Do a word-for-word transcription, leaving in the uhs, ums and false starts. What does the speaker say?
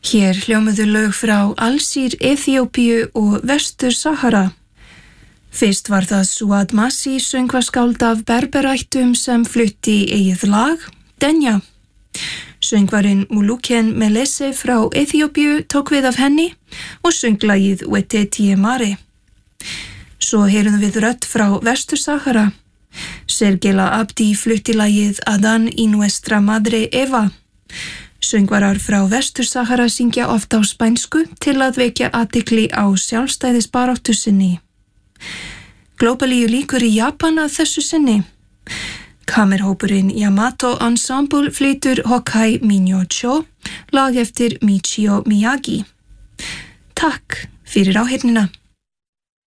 Hér hljómuðu lög frá Alsír, Eþíópíu og Vestur Sahara. Fyrst var það Suad Massi, söngvaskáld af berberættum sem flutti eigið lag, Denja. Söngvarinn Muluken Melese frá Eþíópíu tók við af henni og sönglagið Wete Tiemare. Svo heyrðum við rödd frá Vestur Sahara. Sergela Abdi flutti lagið Adan y Nuestra Madre Eva. Söngvarar frá Vestur Sahara syngja oft á spænsku til að vekja athygli á sjálfstæðisbaráttu sinni. Glóbalíu líkur í Japan að þessu sinni. Kamerhópurinn Yamato Ensemble flytur Hokkai Minyocho, lag eftir Michio Miyagi. Takk fyrir áheyrnina.